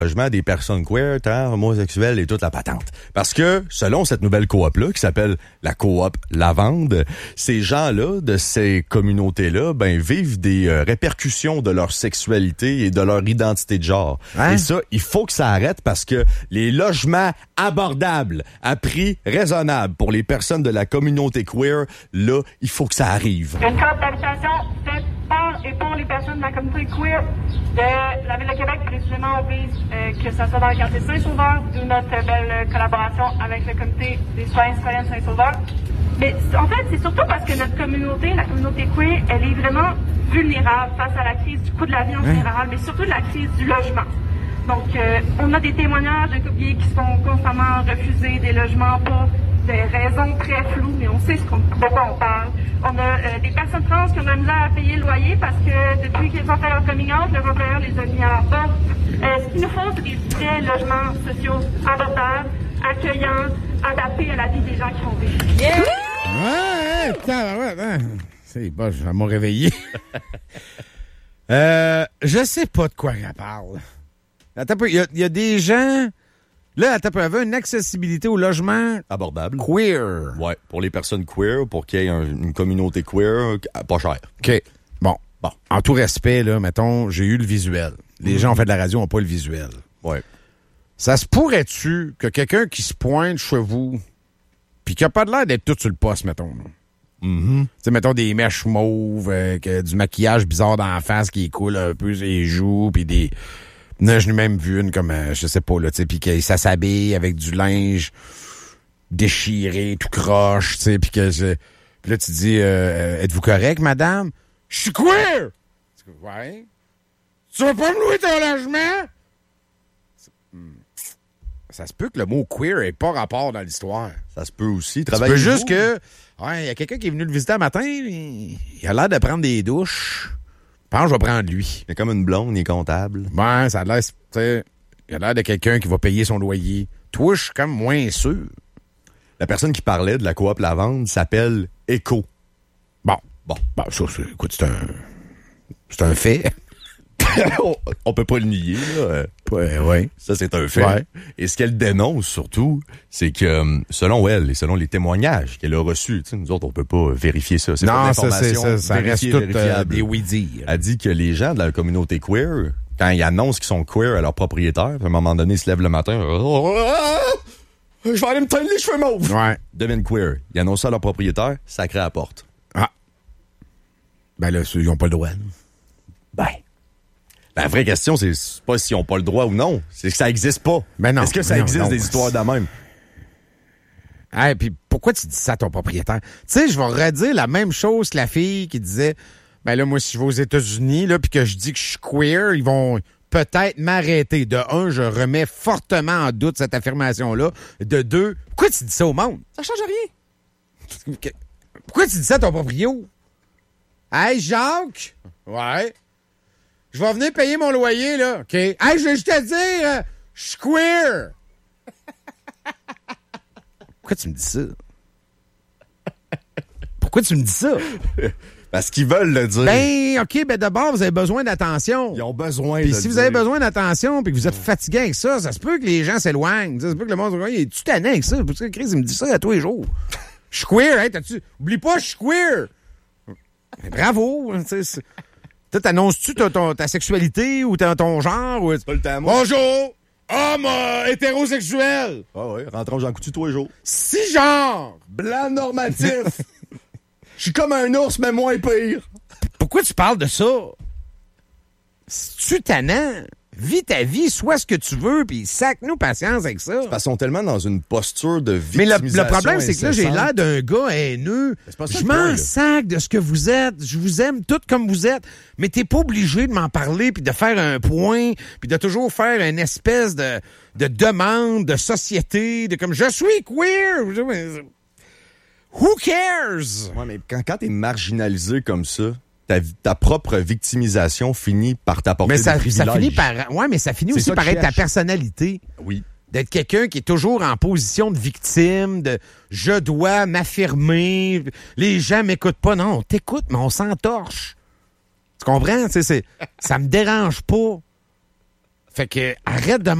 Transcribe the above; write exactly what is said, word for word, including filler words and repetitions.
logement des personnes queer, tant homosexuelles et toute la patente. Parce que, selon cette nouvelle coop-là, qui s'appelle la coop Lavande, ces gens-là, de ces communautés-là, ben, vivent des euh, répercussions de leur sexualité et de leur identité de genre. Hein? Et ça, il faut que ça arrête parce que les logements abordables à prix raisonnable pour les personnes de la communauté queer, là, il faut que ça arrive. Une coop d'habitation faite par et pour les personnes de la communauté queer de la Ville de Québec. Précisément, on vise euh, que ça soit dans le quartier Saint-Sauveur, d'où notre belle collaboration avec le comité des citoyens et citoyennes Saint-Sauveur. Mais en fait, c'est surtout parce que notre communauté, la communauté queer, elle est vraiment vulnérable face à la crise du coût de la vie en général, mais surtout de la crise du logement. Donc, euh, on a des témoignages de couples gays qui se font constamment refuser des logements pour des raisons très floues, mais on sait ce qu'on, de quoi on parle. On a euh, des personnes trans qui ont de la misère à payer le loyer parce que depuis qu'ils ont fait leur coming out, leur employeur les a mis à leur porte. Euh, ce qu'il nous faut, c'est des vrais logements sociaux abordables, accueillants, adaptés à la vie des gens qui ont vécu. Yeah! Ouais, putain, ouais, ouais. C'est bon, je vais me réveiller. euh, je sais pas de quoi elle parle. Attends un peu, il y a, y a des gens... Là, attends un peu, il y avait une accessibilité au logement... Abordable. Queer. Ouais, pour les personnes queer, pour qu'il y ait un, une communauté queer, pas cher. OK. Bon. Bon. En tout respect, là, mettons, j'ai eu le visuel. Les mmh. gens ont fait de la radio, n'ont pas le visuel. Ouais. Ça se pourrait-tu que quelqu'un qui se pointe chez vous, puis qui a pas de l'air d'être tout sur le poste, mettons, là. Mm-hmm. Tu sais, mettons des mèches mauves, euh, que, du maquillage bizarre dans la face qui coule un peu sur les joues, puis des... Non, je l'ai même vu une comme, euh, je sais pas, là, tu sais, puis que ça s'habille avec du linge déchiré, tout croche, tu sais, puis que je... Puis là, tu dis, euh, êtes-vous correct, madame? Je suis queer! Ouais. Tu vas pas me louer ton logement? Ça se peut que le mot queer ait pas rapport dans l'histoire. Ça se peut aussi. Ça se peut juste que, ouais, il y a quelqu'un qui est venu le visiter un matin, il a l'air de prendre des douches. Je pense que je vais prendre lui. Il est comme une blonde, il est comptable. Ben, ça a l'air, tu sais, il a l'air de quelqu'un qui va payer son loyer. Toi, je suis comme moins sûr. La personne qui parlait de la coop Lavande s'appelle Echo. Bon. Bon. Bon, ça, c'est, écoute, c'est un, c'est un fait. on, on peut pas le nier, là. Ouais, ouais. Ça, c'est un fait. Ouais. Et ce qu'elle dénonce, surtout, c'est que, selon elle, et selon les témoignages qu'elle a reçus, tu sais, nous autres, on peut pas vérifier ça. C'est non, pas ça, c'est, ça, ça reste tout euh, des oui-dire. Elle dit que les gens de la communauté queer, quand ils annoncent qu'ils sont queer à leur propriétaire, à un moment donné, ils se lèvent le matin, je vais aller me teindre les cheveux mauves. Ouais. Deviennent queer. Ils annoncent ça à leur propriétaire, ça crée la porte. Ah. Ben là, ils ont pas le droit. Ben. La vraie question, c'est pas s'ils n'ont pas le droit ou non. C'est que ça existe pas. Ben non. Est-ce que ça non, existe non, des histoires de même? Hey, puis pourquoi tu dis ça à ton propriétaire? Tu sais, je vais redire la même chose que la fille qui disait, ben là, moi, si je vais aux États-Unis, là, puis que je dis que je suis queer, ils vont peut-être m'arrêter. De un, je remets fortement en doute cette affirmation-là. De deux, pourquoi tu dis ça au monde? Ça change rien. Pourquoi tu dis ça à ton proprio? Hey, Jacques! Ouais? Je vais venir payer mon loyer, là. OK? Hey, je vais juste te dire, euh, je suis queer! Pourquoi tu me dis ça? Pourquoi tu me dis ça? Parce qu'ils veulent le dire. Ben, OK, ben d'abord, vous avez besoin d'attention. Ils ont besoin Puis de si le vous avez dire. besoin d'attention puis que vous êtes fatigué avec ça, ça se peut que les gens s'éloignent. Ça se peut que le monde se dise, il est-tu tanné avec ça? Parce que Chris, il me dit ça à tous les jours. Je suis queer, hein? T'as-tu... Oublie pas, je suis queer! Ben, bravo! Tu sais, t'annonces-tu ta, ta, ta sexualité ou ta, ton genre? Ou... C'est pas le temps, moi. Bonjour! Homme euh, hétérosexuel! Ah ouais, rentrons Jean Coutu tous les jours. Si genre! Blanc normatif! Je suis comme un ours, mais moins pire. Pourquoi tu parles de ça? C'est-tu tannant? Vis ta vie, sois ce que tu veux, puis sac-nous patience avec ça. Parce qu'ils sont tellement dans une posture de Mais victimisation. le, le problème, c'est que là, j'ai incessante. l'air d'un gars haineux. Je m'en là. sac de ce que vous êtes. Je vous aime tout comme vous êtes. Mais t'es pas obligé de m'en parler, puis de faire un point, puis de toujours faire une espèce de, de demande de société, de comme « je suis queer ». Who cares? Ouais, mais quand, quand t'es marginalisé comme ça, ta, ta propre victimisation finit par t'apporter mais ça, des privilèges. ça finit par, ouais, mais ça finit C'est aussi ça par que je être ta cherche. personnalité. Oui. D'être quelqu'un qui est toujours en position de victime, de je dois m'affirmer, les gens m'écoutent pas. Non, on t'écoute, mais on s'entorche. Tu comprends? Tu sais, c'est, ça me dérange pas. Fait que arrête de